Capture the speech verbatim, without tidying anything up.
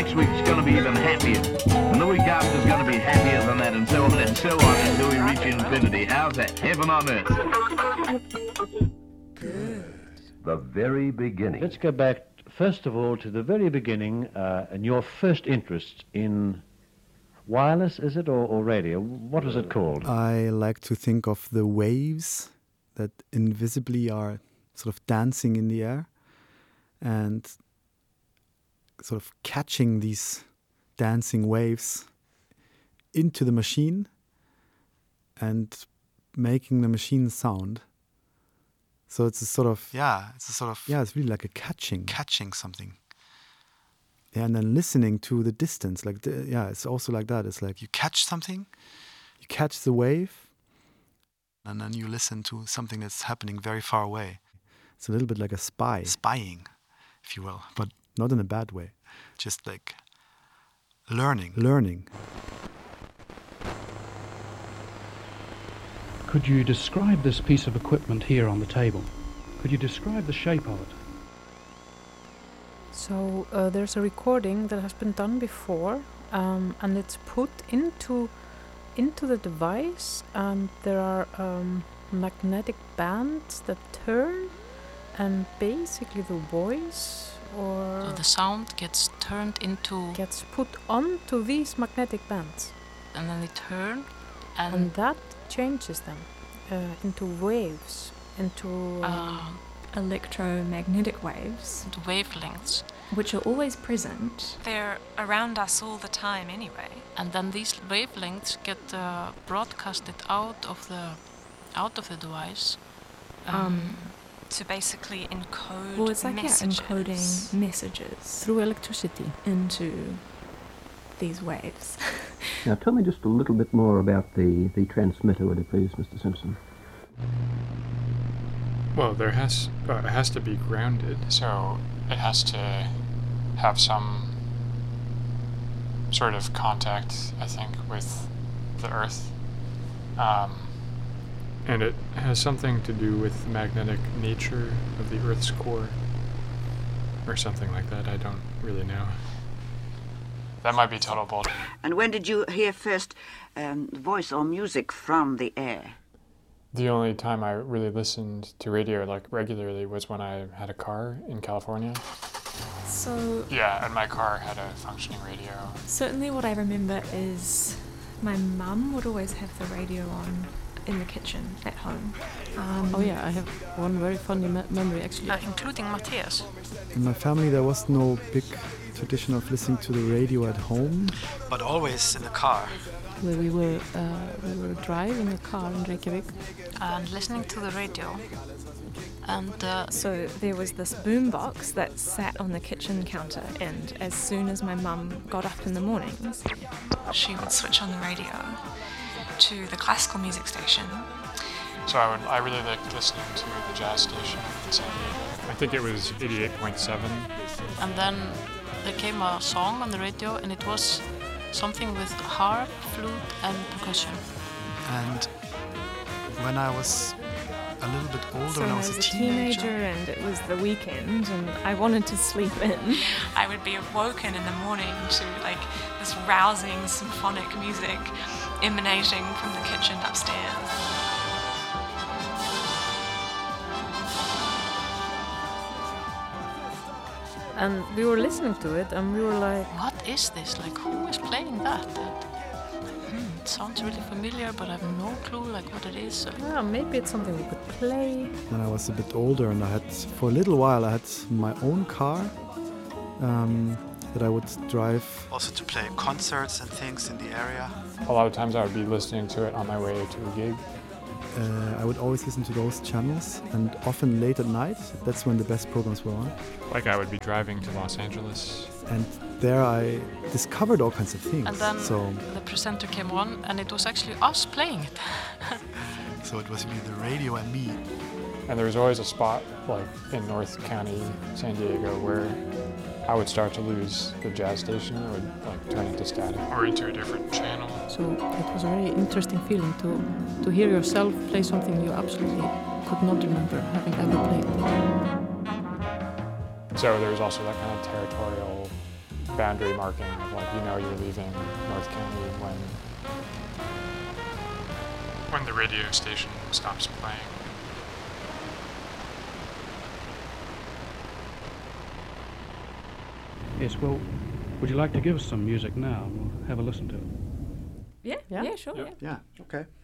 next week's going to be even happier. And the week after is going to be happier than that, and so on and so on until we reach infinity. How's that? Heaven on earth. Good. The very beginning. Let's go back, first of all, to the very beginning uh, and your first interest in wireless, is it, or, or radio? What was it called? I like to think of the waves that invisibly are sort of dancing in the air and sort of catching these dancing waves into the machine and making the machine sound. So it's a sort of... Yeah, it's a sort of... Yeah, it's really like a catching. Catching something. Yeah, and then listening to the distance. Like, the, yeah, it's also like that. It's like you catch something, you catch the wave, and then you listen to something that's happening very far away. It's a little bit like a spy. Spying, if you will. But not in a bad way. Just like learning. Learning. Could you describe this piece of equipment here on the table? Could you describe the shape of it? So uh, there's a recording that has been done before, um, and it's put into into the device, and there are um, magnetic bands that turn, and basically the voice or so the sound gets turned into gets put onto these magnetic bands, and then they turn, and, and that changes them uh, into waves, into um, uh, electromagnetic waves, into wavelengths, which are always present. They're around us all the time anyway. And then these wavelengths get uh, broadcasted out of the out of the device. Um, um, to basically encode well, it's like, messages. Yeah, encoding messages through electricity into these waves. Now tell me just a little bit more about the, the transmitter, would you please, Mister Simpson? Well, there has uh, it has to be grounded, so it has to have some sort of contact, I think, with the Earth. Um, and it has something to do with the magnetic nature of the Earth's core, or something like that. I don't really know. That might be total bullshit. And when did you hear first um, voice or music from the air? The only time I really listened to radio like regularly was when I had a car in California. So yeah, and my car had a functioning radio. Certainly what I remember is my mum would always have the radio on in the kitchen at home. Um, oh yeah, I have one very funny me- memory actually. Uh, including Matthias. In my family there was no big tradition of listening to the radio at home. But always in the car. Where we were, uh, we were driving a car in Reykjavik. And listening to the radio. And uh, so there was this boombox that sat on the kitchen counter, and as soon as my mum got up in the mornings, she would switch on the radio to the classical music station. So I would, I really liked listening to the jazz station in San Diego. I think it was eighty-eight point seven. And then there came a song on the radio, and it was something with harp, flute, and percussion. And when I was a little bit older, so when I was, was a a teenager, teenager and it was the weekend and I wanted to sleep in. I would be awoken in the morning to like this rousing symphonic music emanating from the kitchen upstairs. And we were listening to it and we were like, what is this? Like, who is playing that? Hmm, it sounds really familiar, but I have no clue like what it is. Yeah, maybe it's something we could play. When I was a bit older and I had, for a little while, I had my own car um, that I would drive. Also to play concerts and things in the area. A lot of times I would be listening to it on my way to a gig. Uh, I would always listen to those channels, and often late at night. That's when the best programs were on. Like I would be driving to Los Angeles. And there I discovered all kinds of things. And then so the presenter came on, and it was actually us playing it. So it was really the radio and me. And there was always a spot, like in North County, San Diego, where I would start to lose the jazz station. It would like turn into static or into a different channel. So it was a very interesting feeling to to hear yourself play something you absolutely could not remember having ever played. So there was also that kind of territorial boundary marking of like, you know you're leaving North County when when the radio station stops playing. Yes, well, would you like to give us some music now? We'll have a listen to it. Yeah, yeah, Yeah. sure. Yeah, okay.